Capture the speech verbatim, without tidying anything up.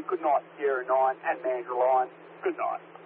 Good night, Sierra nine and Mandurah line. Good night.